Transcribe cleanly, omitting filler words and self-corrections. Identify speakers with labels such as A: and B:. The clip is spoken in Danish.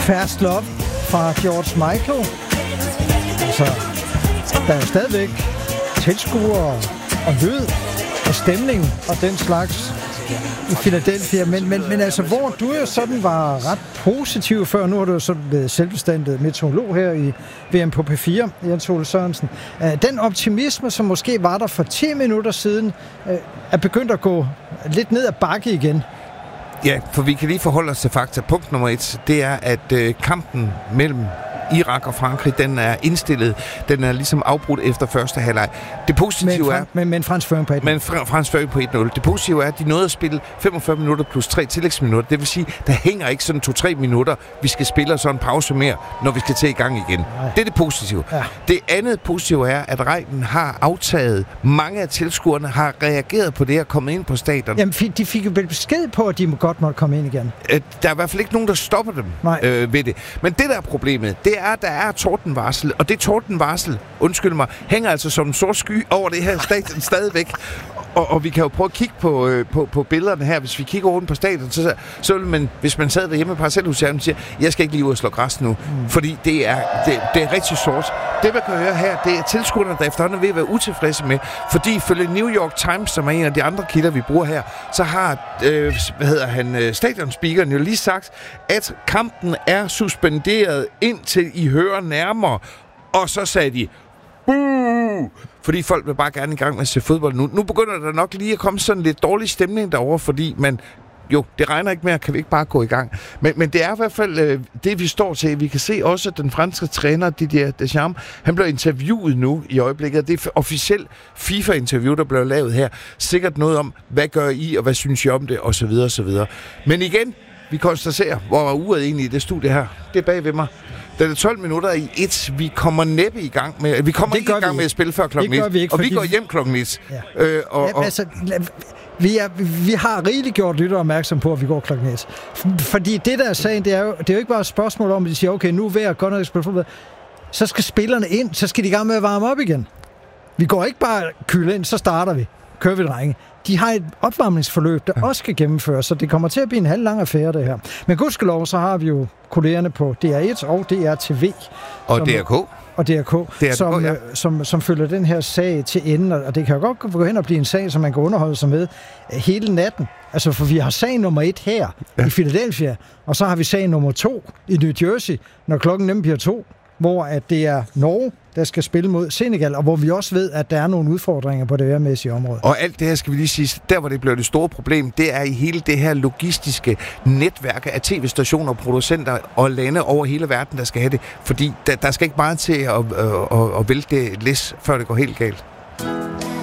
A: Fast Love fra George Michael. Så der er jo stadigvæk tilskuere og lyd og stemning og den slags i Philadelphia. Men altså, hvor du jo sådan var ret positiv før, nu har du jo sådan blevet selvbestændet meteorolog her i VM på P4, Jens Ole Sørensen. Den optimisme, som måske var der for 10 minutter siden, er begyndt at gå lidt ned ad bakke igen.
B: Ja, for vi kan lige forholde os til fakta. Punkt nummer 1, det er, at kampen mellem Irak og Frankrig, den er indstillet. Den er ligesom afbrudt efter første halvleg. Det positive er...
A: Men Frans føring på 1-0.
B: Men Frans føring på 1-0. Det positive er, at de nåede at spille 45 minutter plus 3 tillægsminutter. Det vil sige, der hænger ikke sådan 2-3 minutter, vi skal spille så en pause mere, når vi skal til i gang igen. Nej. Det er det positive. Ja. Det andet positive er, at regnen har aftaget. Mange af tilskuerne har reageret på det og kommet ind på stadion.
A: Jamen, de fik jo besked på, at de godt måtte komme ind igen.
B: Der er i hvert fald ikke nogen, der stopper dem ved det. Men det, der er problemet, det er, at der er tordenvarsel, og det tordenvarsel, undskyld mig, hænger altså som en sort sky over det her stadion stadigvæk. Og vi kan jo prøve at kigge på billederne her. Hvis vi kigger rundt på stadion, så vil man, hvis man sad derhjemme i parcelhuset, og siger, jeg skal ikke lige ud og slå græs nu, fordi det er rigtig sort. Det, man kan høre her, det er tilskuerne, der efterhånden er ved at være utilfredse med, fordi ifølge New York Times, som er en af de andre kilder, vi bruger her, så har stadionspeakeren jo lige sagt, at kampen er suspenderet indtil I hører nærmere. Og så sagde de, fordi folk vil bare gerne i gang med at se fodbold nu. Nu begynder der nok lige at komme sådan lidt dårlig stemning derovre, fordi man... Jo, det regner ikke mere, kan vi ikke bare gå i gang. Men det er i hvert fald det, vi står til. Vi kan se også, at den franske træner, Didier Deschamps, han bliver interviewet nu i øjeblikket. Det er officielt FIFA-interview, der bliver lavet her. Sikkert noget om, hvad gør I, og hvad synes I om det, osv. osv. Men igen, vi konstaterer, hvor er uret egentlig i det studie her. Det er bag ved mig. Det er 12 minutter i 1. Vi kommer næppe i gang med... Vi kommer ikke i gang med at spille før klokken 1. Og vi går hjem klokken 1. Ja.
A: Vi har rigeligt gjort lytter opmærksom på, at vi går klokken 1. Fordi det der er sagen, det er jo ikke bare et spørgsmål om, at de siger, okay, nu er vi godt nok at spille fodbold. Så skal spillerne ind, så skal de i gang med at varme op igen. Vi går ikke bare kylde ind, så starter vi. Kører vi, drenge. De har et opvarmningsforløb, der også skal gennemføres, så det kommer til at blive en halvlang affære, det her. Men gudskelov, så har vi jo kollegerne på DR1 og DRTV.
B: Og DRK.
A: Og DRK, som følger den her sag til enden, og det kan jo godt gå hen og blive en sag, som man kan underholde sig med hele natten. Altså, for vi har sag nummer 1 her i Philadelphia, og så har vi sag nummer 2 i New Jersey, når klokken nemlig bliver 2, hvor at det er Norge, der skal spille mod Senegal, og hvor vi også ved, at der er nogle udfordringer på det vejrmæssige område.
B: Og alt det her skal vi lige sige, der hvor det bliver det store problem, det er i hele det her logistiske netværk af tv-stationer, producenter og lande over hele verden, der skal have det. Fordi der skal ikke meget til at vælte det læs, før det går helt galt.